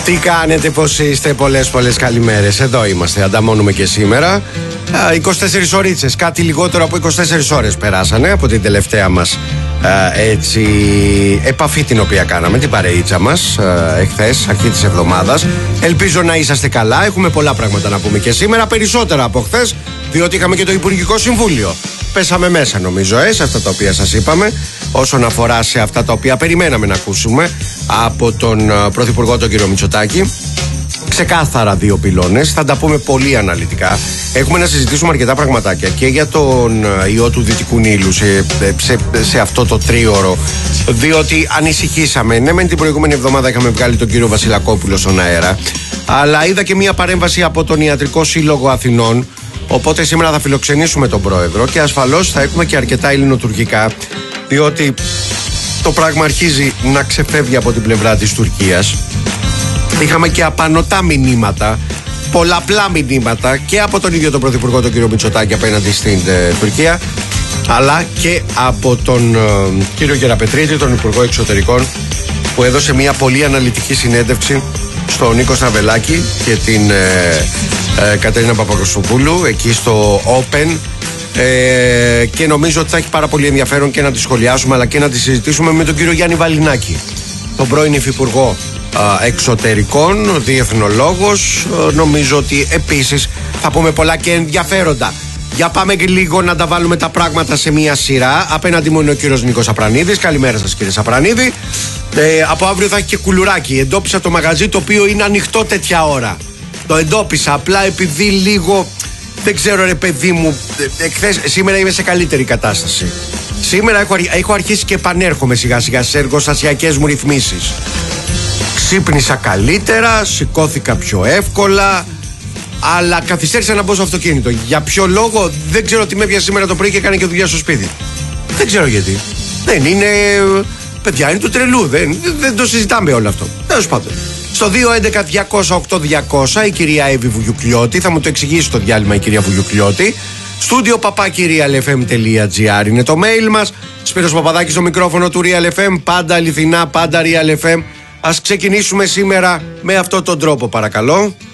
Τι κάνετε, πώς είστε? Πολλές καλημέρες. Εδώ είμαστε, ανταμώνουμε και σήμερα. 24 ωρίτσες, κάτι λιγότερο από 24 ώρες περάσανε από την τελευταία μας επαφή την οποία κάναμε, την παρεΐτσα μας εχθές, αρχή της εβδομάδας. Ελπίζω να είσαστε καλά. Έχουμε πολλά πράγματα να πούμε και σήμερα, περισσότερα από χθες, διότι είχαμε και το Υπουργικό Συμβούλιο. Πέσαμε μέσα νομίζω σε αυτά τα οποία σας είπαμε, όσον αφορά σε αυτά τα οποία περιμέναμε να ακούσουμε από τον Πρωθυπουργό τον κύριο Μητσοτάκη. Ξεκάθαρα δύο πυλώνες, θα τα πούμε πολύ αναλυτικά. Έχουμε να συζητήσουμε αρκετά πραγματάκια και για τον ιό του Δυτικού Νείλου σε αυτό το τρίωρο, διότι ανησυχήσαμε. Ναι, μεν την προηγούμενη εβδομάδα είχαμε βγάλει τον κύριο Βασιλακόπουλο στον αέρα, αλλά είδα και μία παρέμβαση από τον Ιατρικό Σύλλογο Αθηνών. Οπότε σήμερα θα φιλοξενήσουμε τον πρόεδρο και ασφαλώς θα έχουμε και αρκετά ελληνοτουρκικά, διότι το πράγμα αρχίζει να ξεφεύγει από την πλευρά της Τουρκίας. Είχαμε και απανωτά μηνύματα, πολλαπλά μηνύματα και από τον ίδιο τον Πρωθυπουργό τον κύριο Μητσοτάκη απέναντι στην Τουρκία, αλλά και από τον κύριο Γεραπετρίτη, τον Υπουργό Εξωτερικών, που έδωσε μια πολύ αναλυτική συνέντευξη στον Νίκο Στραβελάκη και την Κατερίνα Παπακοστοπούλου εκεί στο Open, και νομίζω ότι θα έχει πάρα πολύ ενδιαφέρον και να τη σχολιάσουμε αλλά και να τη συζητήσουμε με τον κύριο Γιάννη Βαλινάκη, τον πρώην Υφυπουργό Εξωτερικών, διεθνολόγος. Νομίζω ότι επίσης θα πούμε πολλά και ενδιαφέροντα. Για πάμε και λίγο να τα βάλουμε τα πράγματα σε μια σειρά. Απέναντι μου είναι ο κύριος Νίκος Απρανίδης. Καλημέρα σας κύριε Απρανίδη. Από αύριο θα έχει και κουλουράκι. Εντόπισα το μαγαζί το οποίο είναι ανοιχτό τέτοια ώρα. Το εντόπισα απλά επειδή λίγο, δεν ξέρω ρε παιδί μου, σήμερα είμαι σε καλύτερη κατάσταση. Σήμερα έχω αρχίσει και επανέρχομαι σιγά σιγά στις εργοστασιακές μου ρυθμίσεις. Ξύπνησα καλύτερα, σηκώθηκα πιο εύκολα, αλλά καθυστέρησα να μπω στο αυτοκίνητο. Για ποιο λόγο δεν ξέρω, τι με έπιασε σήμερα το πρωί και έκανε και δουλειά στο σπίτι. Δεν ξέρω γιατί. Δεν είναι, παιδιά, είναι του τρελού. Δεν το συζητάμε όλο αυτό. Τέλος πάντων. Στο 211-200-8200 η κυρία Εύη Βουγιουκλιώτη, θα μου το εξηγήσει το διάλειμμα η κυρία Βουγιουκλιώτη. Στούντιο papakirialfm.gr είναι το mail μας. Σπύρος Παπαδάκης στο μικρόφωνο του Real FM. Πάντα αληθινά, πάντα Real FM. Ας ξεκινήσουμε σήμερα με αυτόν τον τρόπο, παρακαλώ.